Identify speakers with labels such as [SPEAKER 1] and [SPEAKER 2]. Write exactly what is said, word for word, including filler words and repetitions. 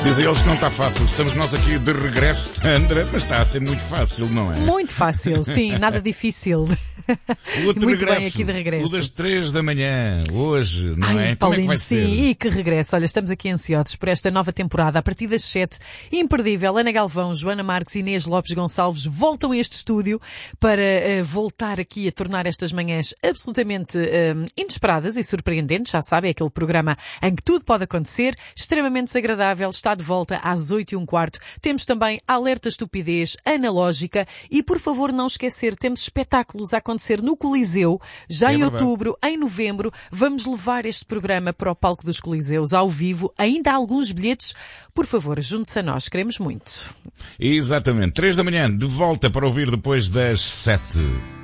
[SPEAKER 1] Dizem eles que não está fácil. Estamos nós aqui de regresso, Sandra, mas está a ser muito fácil, não é?
[SPEAKER 2] Muito fácil, sim, nada difícil.
[SPEAKER 1] O outro
[SPEAKER 2] Muito
[SPEAKER 1] regresso,
[SPEAKER 2] bem, aqui de regresso.
[SPEAKER 1] O das três da manhã, hoje, não
[SPEAKER 2] Ai,
[SPEAKER 1] é?
[SPEAKER 2] Paulino,
[SPEAKER 1] Como é que vai
[SPEAKER 2] sim,
[SPEAKER 1] ser?
[SPEAKER 2] e que regresso. Olha, estamos aqui ansiosos por esta nova temporada, a partir das sete. Imperdível, Ana Galvão, Joana Marques e Inês Lopes Gonçalves voltam a este estúdio para uh, voltar aqui a tornar estas manhãs absolutamente uh, inesperadas e surpreendentes. Já sabe, é aquele programa em que tudo pode acontecer, extremamente desagradável, está de volta às oito e um quarto. Temos também Alerta Estupidez, Analógica e, por favor, não esquecer, temos espetáculos a acontecer no Coliseu, já
[SPEAKER 1] É
[SPEAKER 2] em
[SPEAKER 1] verdade.
[SPEAKER 2] outubro, em novembro, vamos levar este programa para o palco dos Coliseus, ao vivo. Ainda há alguns bilhetes. Por favor, junte-se a nós, queremos muito.
[SPEAKER 1] Exatamente, três da manhã, de volta para ouvir depois das sete.